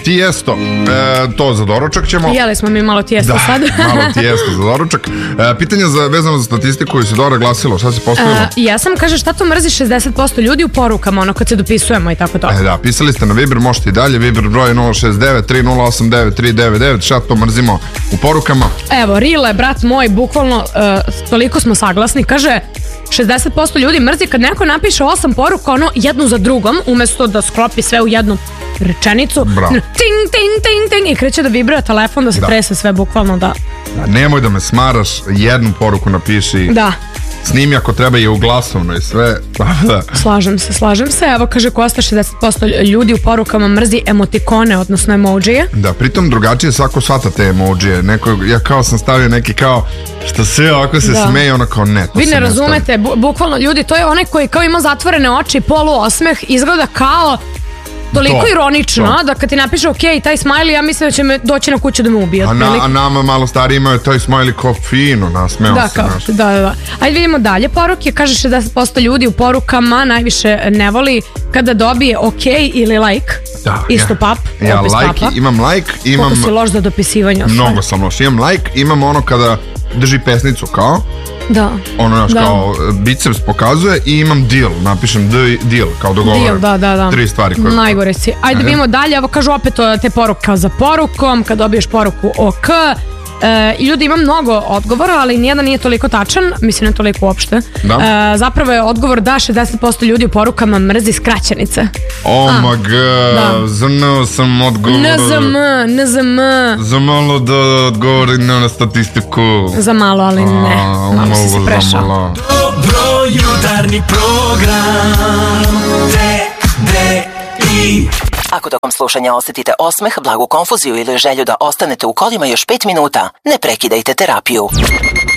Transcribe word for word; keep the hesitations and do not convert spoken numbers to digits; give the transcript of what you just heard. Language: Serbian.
tijesto, e, to za doručak ćemo. Jeli smo mi malo tijesta da, sad. malo tijesto za doručak. E, pitanje za, vezano za statistiku Isidora glasilo, šta si postavila? E, ja sam, kaže, šta to mrzi šezdeset posto ljudi u porukama, ono kad se dopisujemo i tako to. E, da, pisali ste na Viber, možete i dalje, Viber broj nula šest devet tri nula osam devet tri devet devet, šta to mrzimo u porukama? Evo, Rile, brat moj, bukvalno, uh, toliko smo saglasni, kaže, šezdeset posto ljudi mrzi kad neko napiše osam poruka, ono, jednu za drugom, umesto da sklopi sve u jednu rečenicu. Bravo. Ting, ting, ting, ting, i kreće da vibrira telefon, da se da. trese sve, bukvalno, da. Da, nemoj da me smaraš, jednu poruku napiši. Da. Snimi ako treba i u glasovno i sve. Da. Slažem se, slažem se. Evo, kaže Kosta, šezdeset posto ljudi u porukama mrzi emotikone, odnosno emojije. Da, pritom drugačije svako shvata te emojije. Neko, ja kao sam stavio neki kao, što sve ovako se da. smeje, ono kao ne. Vi ne razumete, bu, bukvalno ljudi, to je onaj koji kao ima zatvorene oči, poluosmeh, izgleda kao toliko to, ironično, to. da kad ti napiše ok, taj smiley, ja mislim da će me doći na kuću da me ubije. A, na, a nama malo stariji imaju taj smiley kao fino, nasmeo da, se. Kao, da, da, da. Ajde vidimo dalje poruke. Kaže šezdeset posto ljudi u porukama najviše ne voli kada dobije ok ili like. Da, isto ja. pap. Ja like, papa. imam like, imam... Koliko si loš za dopisivanje. Mnogo sam loš. Imam like, imam ono kada drži pesnicu kao. Da. Ono naš da. kao biceps pokazuje i imam deal, napišem d- deal kao dogovor. Deal, da, da, da. Tri stvari koje... Najgore si. Ajde da vidimo dalje, evo kažu opet te poruka za porukom, kad dobiješ poruku ok. E, ljudi, ima mnogo odgovora, ali nijedan nije toliko tačan, mislim ne toliko uopšte. Da. E, zapravo je odgovor da šezdeset posto ljudi u porukama mrzi skraćenice. Oh A, my god, da. Znao sam odgovor. N Z M, N Z M. Za malo da odgovorim na statistiku. Za malo, ali ne. A, malo si se prešao. Dobro jutarnji program T D I. Ako tokom slušanja osjetite osmeh, blagu konfuziju ili želju da ostanete u kolima još pet minuta, ne prekidajte terapiju.